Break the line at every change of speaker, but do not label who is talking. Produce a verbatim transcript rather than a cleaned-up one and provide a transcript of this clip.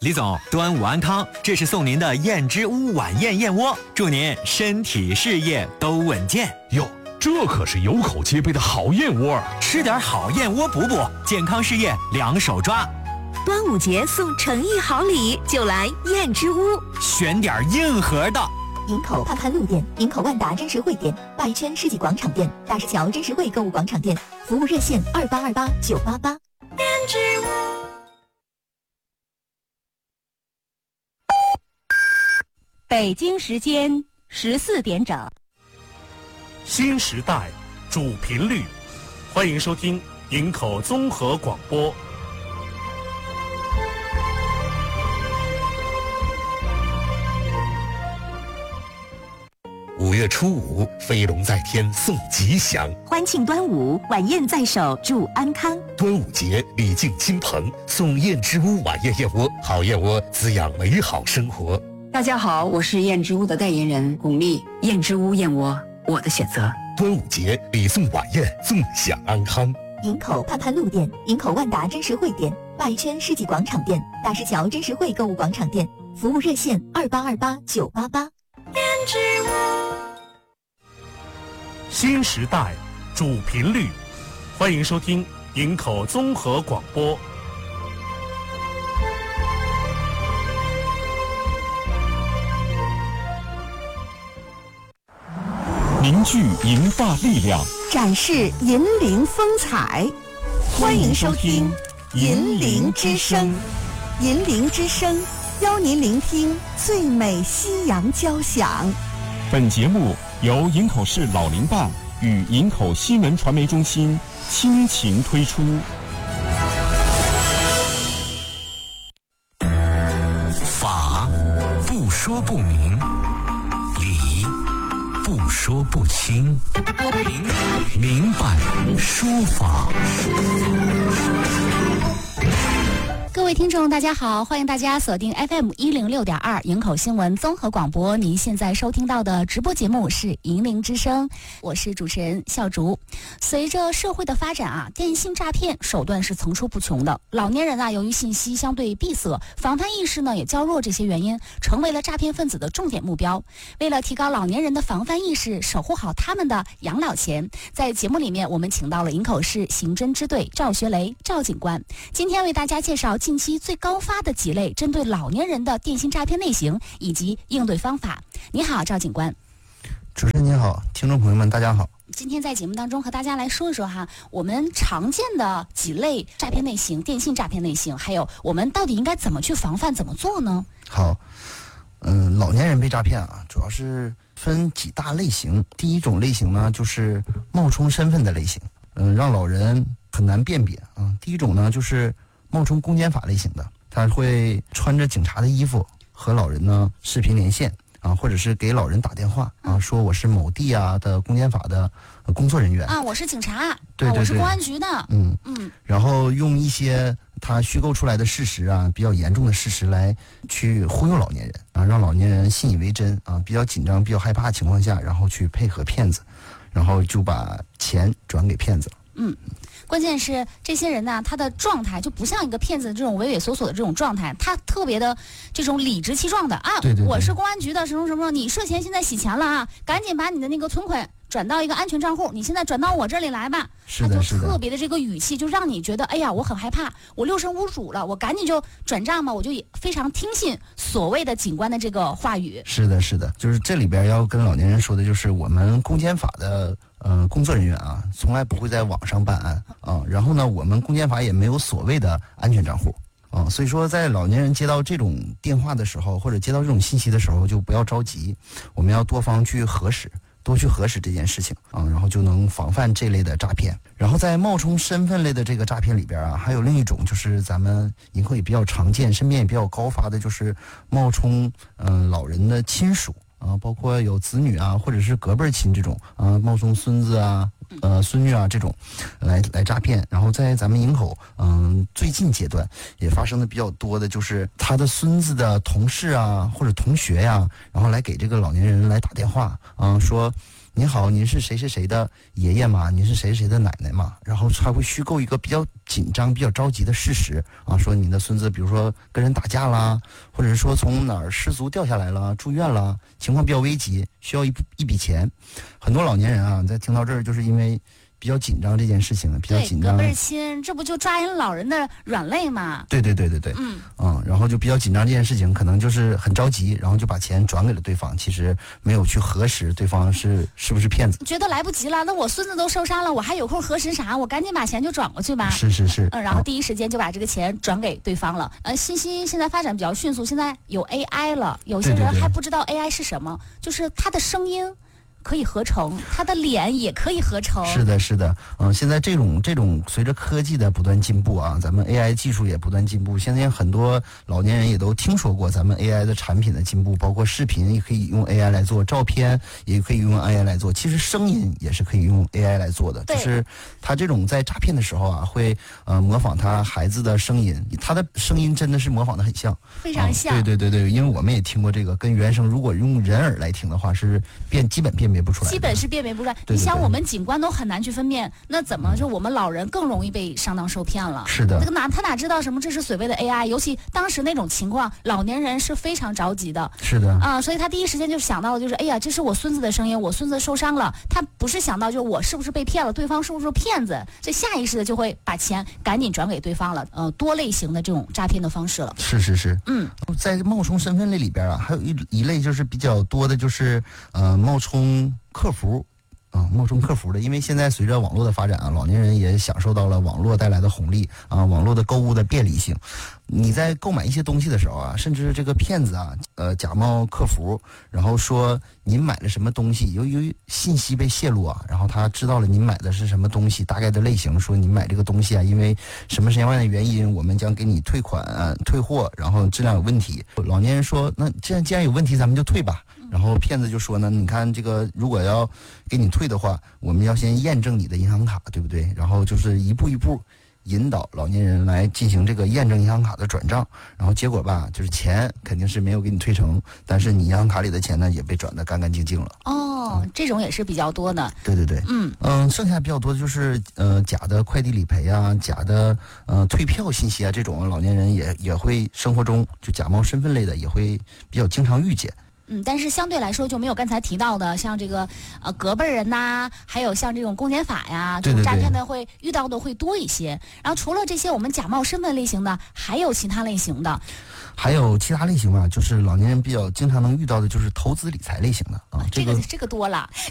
李总，端午安康，这是送您的燕之屋晚宴燕窝，祝您身体事业都稳健。
哟，这可是有口皆碑的好燕窝，
吃点好燕窝补补，健康事业两手抓。
端午节送诚意好礼，就来燕之屋，
选点硬核的。
营口盼盼路店、营口万达真实汇店、外圈世纪广场店、大石桥真实汇购物广场店，服务热线二八二八九八八。燕之屋。
北京时间十四点整。
新时代主频率，欢迎收听营口综合广播。
五月初五，飞龙在天送吉祥，
欢庆端午，晚宴在手祝安康。
端午节礼敬亲朋，送燕之屋晚宴燕窝，好燕窝滋养美好生活。
大家好，我是燕之屋的代言人巩俐，燕之屋燕窝，我的选择。
端午节礼送晚宴，纵享安康。
营口盼盼路店、营口万达真实汇店、外圈世纪广场店、大石桥真实汇购物广场店，服务热线二八二八九八八。燕之屋。
新时代主频率，欢迎收听营口综合广播。
凝聚银发力量，
展示银铃风采。欢迎收听银铃之声。银铃之声邀您聆听最美西洋交响。
本节目由营口市老龄办与营口新闻传媒中心倾情推出。
法不说不明，理不说不清，明明白说法。
各位听众大家好，欢迎大家锁定 F M 一零六点二营口新闻综合广播。您现在收听到的直播节目是银铃之声，我是主持人笑竹。随着社会的发展啊，电信诈骗手段是层出不穷的。老年人啊，由于信息相对闭塞，防范意识呢也较弱，这些原因成为了诈骗分子的重点目标。为了提高老年人的防范意识，守护好他们的养老钱，在节目里面我们请到了营口市刑侦支队赵学雷赵警官，今天为大家介绍近期最高发的几类针对老年人的电信诈骗类型以及应对方法。你好，赵警官。
主持人您好，听众朋友们大家好。
今天在节目当中和大家来说一说哈，我们常见的几类诈骗类型，电信诈骗类型，还有我们到底应该怎么去防范，怎么做呢？
好，嗯、呃，老年人被诈骗啊，主要是分几大类型。第一种类型呢，就是冒充身份的类型，嗯、呃，让老人很难辨别啊。第一种呢，就是冒充公检法类型的，他会穿着警察的衣服和老人呢视频连线啊，或者是给老人打电话啊，说我是某地啊的公检法的工作人员
啊，我是警察，
对对对，
啊、我是公安局的，
嗯嗯，然后用一些他虚构出来的事实啊，比较严重的事实来去忽悠老年人啊，让老年人信以为真啊，比较紧张、比较害怕的情况下，然后去配合骗子，然后就把钱转给骗子了。
嗯。关键是这些人呢，他的状态就不像一个骗子这种畏畏缩缩的这种状态，他特别的这种理直气壮的啊，
对对对，
我是公安局的什么什么，你涉嫌现在洗钱了啊，赶紧把你的那个存款转到一个安全账户，你现在转到我这里来吧。
是的，
他就特别的这个语气，就让你觉得哎呀，我很害怕，我六神无主了，我赶紧就转账嘛，我就非常听信所谓的警官的这个话语。
是的，是的，就是这里边要跟老年人说的，就是我们公检法的呃工作人员啊，从来不会在网上办案啊，然后呢，我们公检法也没有所谓的安全账户啊，所以说在老年人接到这种电话的时候，或者接到这种信息的时候，就不要着急，我们要多方去核实。多去核实这件事情啊，然后就能防范这类的诈骗。然后在冒充身份类的这个诈骗里边啊，还有另一种就是咱们营口也比较常见，身边也比较高发的，就是冒充嗯、呃、老人的亲属啊，包括有子女啊，或者是隔辈亲这种啊，冒充孙子啊、呃孙女啊这种来来诈骗。然后在咱们营口嗯最近阶段也发生的比较多的就是他的孙子的同事啊或者同学呀、啊，然后来给这个老年人来打电话啊，说您好，您是谁谁谁的爷爷吗？您是谁谁的奶奶吗？然后还会虚构一个比较紧张、比较着急的事实啊，说你的孙子，比如说跟人打架啦，或者是说从哪儿失足掉下来了，住院了，情况比较危急，需要一一笔钱。很多老年人啊，在听到这儿，就是因为比较紧张这件事情，比较紧张。
隔辈儿亲，这不就抓人老人的软肋吗？
对对对对对，嗯嗯，然后就比较紧张这件事情，可能就是很着急，然后就把钱转给了对方，其实没有去核实对方是是不是骗子。
觉得来不及了，那我孙子都受伤了，我还有空核实啥？我赶紧把钱就转过去吧。
是是是，
嗯，然后第一时间就把这个钱转给对方了。呃，信息现在发展比较迅速，现在有 A I 了，有些人还不知道 A I 是什么，就是它的声音可以合成，他的脸也可以合成。
是的，是的，嗯，现在这种这种随着科技的不断进步啊，咱们 A I 技术也不断进步。现在很多老年人也都听说过咱们 A I 的产品的进步，包括视频也可以用 A I 来做，照片也可以用 A I 来做，其实声音也是可以用 A I 来做的。就是他这种在诈骗的时候啊，会呃模仿他孩子的声音，他的声音真的是模仿的很像，
非常像。
啊、对对对对，因为我们也听过这个，跟原声如果用人耳来听的话，是辨基本辨别不出来，
基本是辨别不出来。
对对对，
你想我们警官都很难去分辨，那怎么就我们老人更容易被上当受骗了？
是的，
这个哪他哪知道什么这是所谓的 A I？ 尤其当时那种情况，老年人是非常着急的。
是的
啊、呃，所以他第一时间就想到的就是，哎呀，这是我孙子的声音，我孙子受伤了。他不是想到就我是不是被骗了，对方是不是骗子，所以下意识的就会把钱赶紧转给对方了。呃，多类型的这种诈骗的方式了。
是是是，
嗯，
在冒充身份类里边啊，还有一一类就是比较多的，就是呃冒充客服。啊，冒充客服的，因为现在随着网络的发展啊，老年人也享受到了网络带来的红利啊，网络的购物的便利性。你在购买一些东西的时候啊，甚至这个骗子啊，呃，假冒客服，然后说您买了什么东西，由于信息被泄露啊，然后他知道了您买的是什么东西，大概的类型，说您买这个东西啊，因为什么什么样的原因，我们将给你退款、呃、退货，然后质量有问题。老年人说，那既然既然有问题，咱们就退吧。然后骗子就说呢，你看这个，如果要给你退的话，我们要先验证你的银行卡，对不对？然后就是一步一步引导老年人来进行这个验证银行卡的转账，然后结果吧，就是钱肯定是没有给你退成，但是你银行卡里的钱呢也被转得干干净净了。
哦，嗯、这种也是比较多的。
对对对，嗯嗯，剩下比较多的就是呃假的快递理赔啊，假的呃退票信息啊，这种老年人也也会生活中就假冒身份类的也会比较经常遇见。
嗯，但是相对来说就没有刚才提到的，像这个呃隔辈人呐，还有像这种公检法呀，这种诈骗的会遇到的会多一些。然后除了这些我们假冒身份类型的，还有其他类型的。
还有其他类型吧，就是老年人比较经常能遇到的，就是投资理财类型的啊。
这个这个多了。